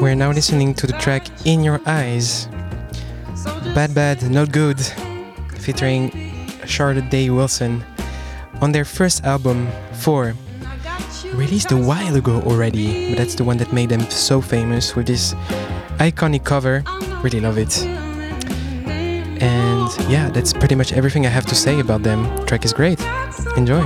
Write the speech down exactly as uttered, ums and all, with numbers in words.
We're now listening to the track In Your Eyes, Bad Bad Not Good, featuring Charlotte Day Wilson on their first album, Four, released a while ago already, but that's the one that made them so famous with this iconic cover. Really love it. And yeah, that's pretty much everything I have to say about them. The track is great. Enjoy.